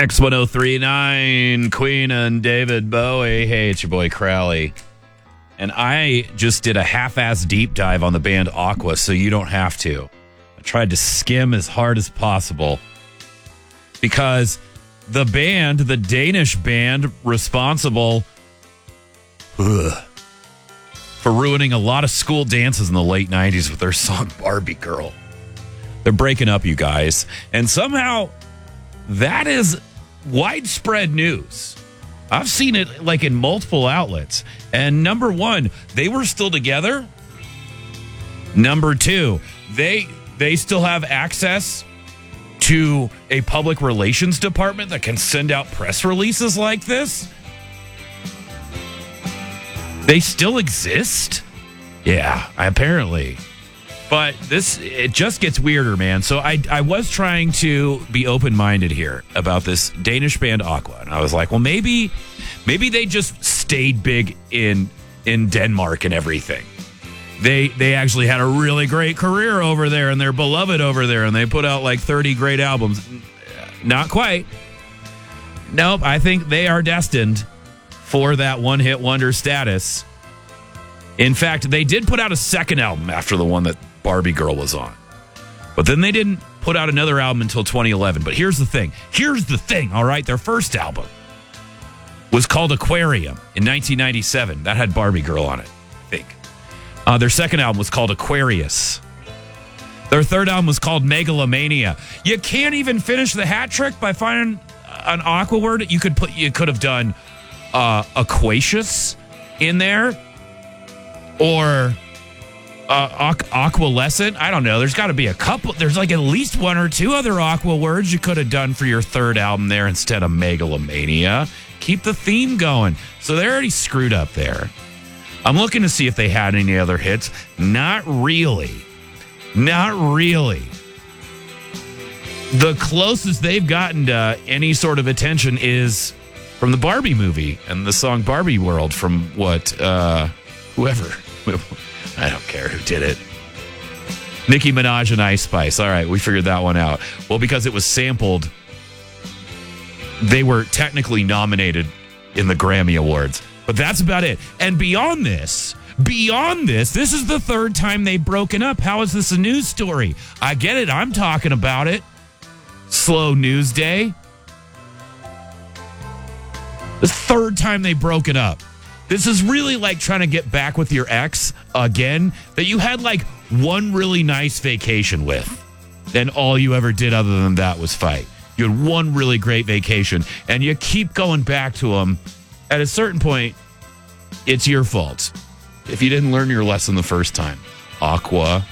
X1039, Queen and David Bowie. Hey, it's your boy Crowley. And I just did a half-ass deep dive on the band Aqua, so you don't have to. I tried to skim as hard as possible because the band, the Danish band responsible for ruining a lot of school dances in the late 90s with their song Barbie Girl. They're breaking up, you guys. And somehow that is widespread news. I've seen it like in multiple outlets. And number one, they were still together. Number two, they still have access to a public relations department that can send out press releases like this. They still exist? Yeah, apparently. But it just gets weirder, man. So I was trying to be open-minded here about this Danish band Aqua. And I was like, well, maybe they just stayed big in Denmark and everything. They actually had a really great career over there, and they're beloved over there, and they put out like 30 great albums. Not quite. Nope, I think they are destined for that one-hit wonder status. In fact, they did put out a second album after the one that Barbie Girl was on. But then they didn't put out another album until 2011. But here's the thing, all right? Their first album was called Aquarium in 1997. That had Barbie Girl on it, I think. Their second album was called Aquarius. Their third album was called Megalomania. You can't even finish the hat trick by finding an Aqua word. You could have done Aquatious in there, or Aqualescent. I don't know. There's got to be a couple. There's like at least one or two other Aqua words you could have done for your third album there instead of Megalomania. Keep the theme going. So they're already screwed up there. I'm looking to see if they had any other hits. Not really. The closest they've gotten to any sort of attention is from the Barbie movie and the song Barbie World from whoever. I don't care who did it. Nicki Minaj and Ice Spice. All right, we figured that one out. Well, because it was sampled, they were technically nominated in the Grammy Awards. But that's about it. And beyond this, this is the third time they've broken up. How is this a news story? I get it. I'm talking about it. Slow news day. The third time they've broken up. This is really like trying to get back with your ex again that you had like one really nice vacation with. And all you ever did other than that was fight. You had one really great vacation and you keep going back to them. At a certain point, it's your fault if you didn't learn your lesson the first time. Aqua.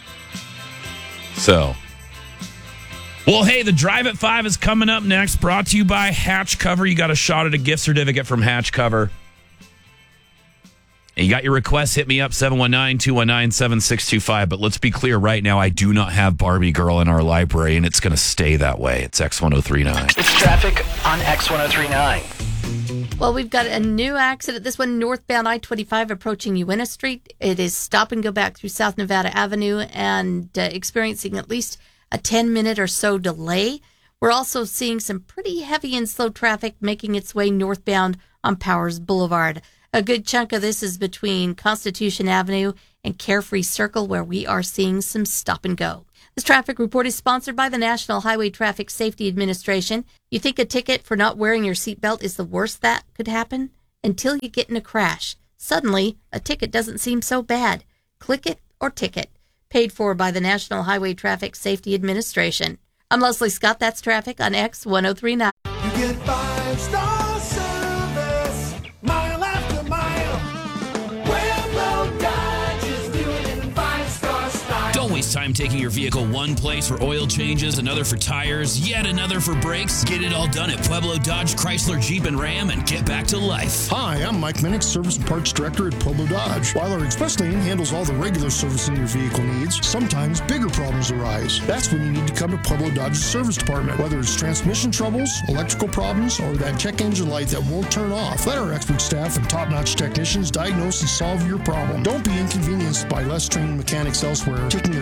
So, well, hey, the Drive at 5 is coming up next. Brought to you by Hatch Cover. You got a shot at a gift certificate from Hatch Cover. And you got your requests, hit me up, 719-219-7625. But let's be clear right now, I do not have Barbie Girl in our library, and it's going to stay that way. It's X1039. It's traffic on X1039. Well, we've got a new accident. This one northbound I-25 approaching Uena Street. It is stop and go back through South Nevada Avenue and experiencing at least a 10-minute or so delay. We're also seeing some pretty heavy and slow traffic making its way northbound on Powers Boulevard. A good chunk of this is between Constitution Avenue and Carefree Circle, where we are seeing some stop and go. This traffic report is sponsored by the National Highway Traffic Safety Administration. You think a ticket for not wearing your seatbelt is the worst that could happen? Until you get in a crash. Suddenly, a ticket doesn't seem so bad. Click it or ticket. Paid for by the National Highway Traffic Safety Administration. I'm Leslie Scott. That's traffic on X1039. You get 5-star service, mile after mile. Pueblo Dodge is doing it in 5-star style. Don't waste time taking your vehicle one place for oil changes, another for tires, yet another for brakes. Get it all done at Pueblo Dodge, Chrysler, Jeep, and Ram and get back to life. Hi, I'm Mike Minnick, Service and Parts Director at Pueblo Dodge. While our express lane handles all the regular servicing your vehicle needs, sometimes bigger problems arise. That's when you need to come to Pueblo Dodge's service department. Whether it's transmission troubles, electrical problems, or that check engine light that won't turn off, let our expert staff and top-notch technicians diagnose and solve your problem. Don't be inconvenienced by less trained mechanics elsewhere taking their time fixing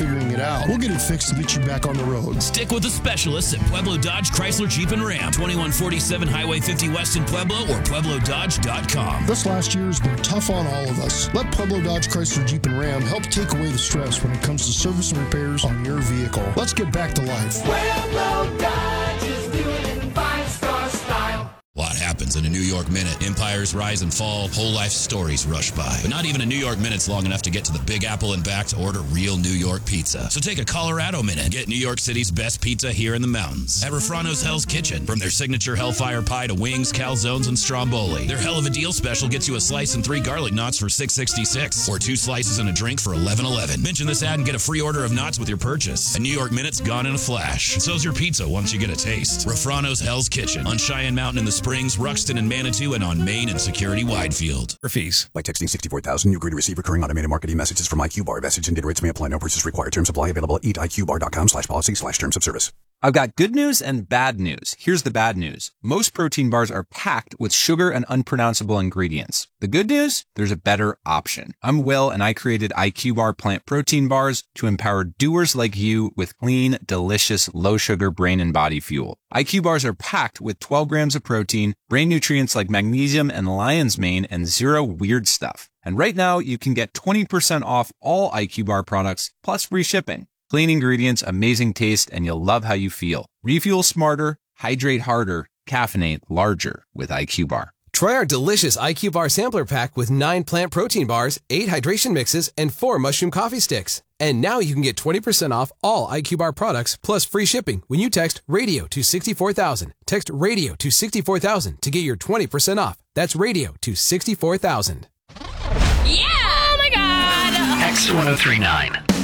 figuring it out. We'll get it fixed and get you back on the road. Stick with the specialists at Pueblo Dodge, Chrysler, Jeep, and Ram. 2147 Highway 50 West in Pueblo or PuebloDodge.com. This last year has been tough on all of us. Let Pueblo Dodge, Chrysler, Jeep, and Ram help take away the stress when it comes to service and repairs on your vehicle. Let's get back to life. Pueblo Dodge is doing in five-star style. A lot happens in a New York Minute. Empires rise and fall, whole life stories rush by. But not even a New York Minute's long enough to get to the Big Apple and back to order real New York pizza. So take a Colorado Minute and get New York City's best pizza here in the mountains. At Refrano's Hell's Kitchen. From their signature Hellfire Pie to wings, calzones, and stromboli. Their Hell of a Deal special gets you a slice and 3 garlic knots for $6.66. Or 2 slices and a drink for $11.11. Mention this ad and get a free order of knots with your purchase. A New York Minute's gone in a flash. And so's your pizza once you get a taste. Refrano's Hell's Kitchen. On Cheyenne Mountain in the Springs, Ruxton and Manitou, and on Main and Security Widefield. For fees. By texting 64,000, you agree to receive recurring automated marketing messages from IQ Bar. Message and data rates may apply. No purchase required. Terms apply. Available at eatiqbar.com/policy/terms of service. I've got good news and bad news. Here's the bad news. Most protein bars are packed with sugar and unpronounceable ingredients. The good news? There's a better option. I'm Will, and I created IQ Bar plant protein bars to empower doers like you with clean, delicious, low-sugar brain and body fuel. IQ Bars are packed with 12 grams of protein, brain nutrients like magnesium and lion's mane, and 0 weird stuff. And right now, you can get 20% off all IQ Bar products, plus free shipping. Clean ingredients, amazing taste, and you'll love how you feel. Refuel smarter, hydrate harder, caffeinate larger with IQ Bar. Try our delicious IQ Bar sampler pack with 9 plant protein bars, 8 hydration mixes, and 4 mushroom coffee sticks. And now you can get 20% off all IQ Bar products plus free shipping when you text RADIO to 64,000. Text RADIO to 64,000 to get your 20% off. That's RADIO to 64,000. X1039.